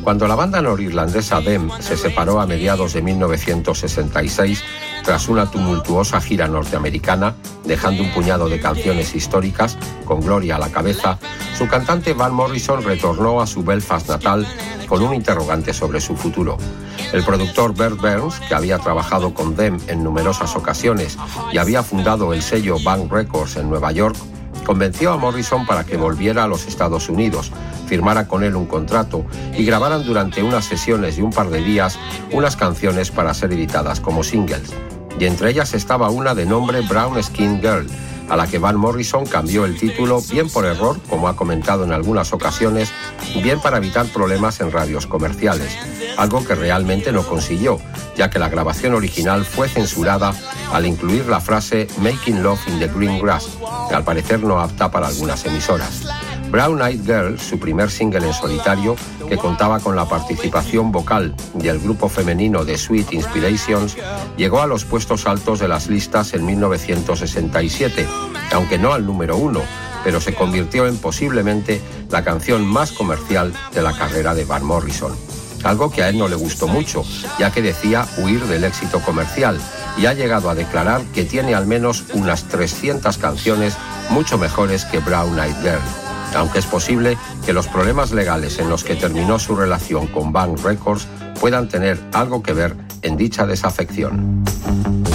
Cuando la banda norirlandesa Them se separó a mediados de 1966, tras una tumultuosa gira norteamericana, dejando un puñado de canciones históricas, con Gloria a la cabeza, su cantante Van Morrison retornó a su Belfast natal con un interrogante sobre su futuro. El productor Bert Berns, que había trabajado con Them en numerosas ocasiones y había fundado el sello Bang Records en Nueva York, convenció a Morrison para que volviera a los Estados Unidos, firmara con él un contrato y grabaran durante unas sesiones de un par de días unas canciones para ser editadas como singles. Y entre ellas estaba una de nombre Brown Skin Girl, a la que Van Morrison cambió el título bien por error, como ha comentado en algunas ocasiones, bien para evitar problemas en radios comerciales, algo que realmente no consiguió, ya que la grabación original fue censurada al incluir la frase Making Love in the Green Grass, que al parecer no apta para algunas emisoras. Brown Eyed Girl, su primer single en solitario, que contaba con la participación vocal del grupo femenino de Sweet Inspirations, llegó a los puestos altos de las listas en 1967, aunque no al número 1, pero se convirtió en posiblemente la canción más comercial de la carrera de Van Morrison. Algo que a él no le gustó mucho, ya que decía huir del éxito comercial, y ha llegado a declarar que tiene al menos unas 300 canciones mucho mejores que Brown Eyed Girl, aunque es posible que los problemas legales en los que terminó su relación con Bang Records puedan tener algo que ver en dicha desafección.